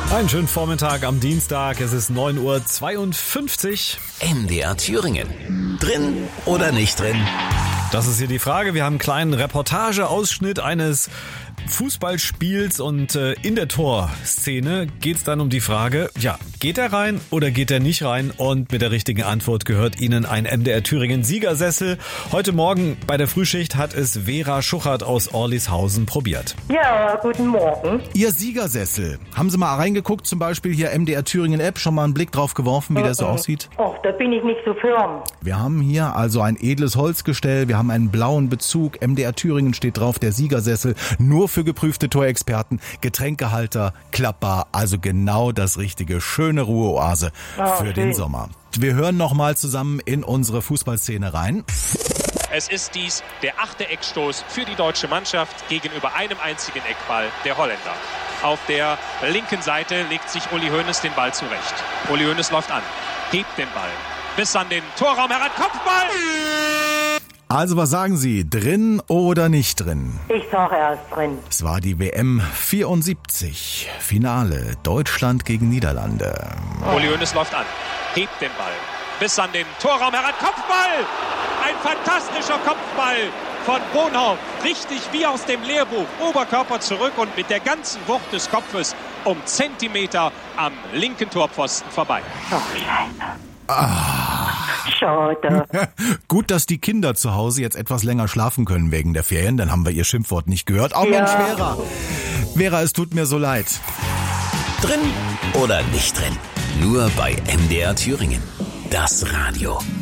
Einen schönen Vormittag am Dienstag, es ist 9:52 Uhr. MDR Thüringen. Drin oder nicht drin? Das ist hier die Frage. Wir haben einen kleinen Reportageausschnitt eines Fußballspiels und in der Torszene geht es dann um die Frage, ja, geht er rein oder geht er nicht rein? Und mit der richtigen Antwort gehört Ihnen ein MDR Thüringen Siegersessel. Heute Morgen bei der Frühschicht hat es Vera Schuchert aus Orlishausen probiert. Ja, guten Morgen. Ihr Siegersessel. Haben Sie mal reingeguckt, zum Beispiel hier MDR Thüringen App, schon mal einen Blick drauf geworfen, wie der so aussieht? Och, da bin ich nicht so firm. Wir haben hier also ein edles Holzgestell, wir haben einen blauen Bezug, MDR Thüringen steht drauf, der Siegersessel, nur für geprüfte Torexperten, Getränkehalter, klappbar, also genau das richtige, schöne Ruheoase für den Sommer. Wir hören nochmal zusammen in unsere Fußballszene rein. Es ist dies der 8. Eckstoß für die deutsche Mannschaft gegenüber einem einzigen Eckball der Holländer. Auf der linken Seite legt sich Uli Hoeneß den Ball zurecht. Uli Hoeneß läuft an, hebt den Ball bis an den Torraum heran, Kopfball! Also was sagen Sie, drin oder nicht drin? Ich sage erst drin. Es war die WM 74, Finale Deutschland gegen Niederlande. Uli Hoeneß läuft an, hebt den Ball bis an den Torraum heran, Kopfball! Ein fantastischer Kopfball von Bonhoff, richtig wie aus dem Lehrbuch, Oberkörper zurück und mit der ganzen Wucht des Kopfes um Zentimeter am linken Torpfosten vorbei. Ach, Scheiße. Schade. Gut, dass die Kinder zu Hause jetzt etwas länger schlafen können wegen der Ferien, dann haben wir ihr Schimpfwort nicht gehört. Oh Mensch, Vera. Vera, es tut mir so leid. Drin oder nicht drin? Nur bei MDR Thüringen. Das Radio.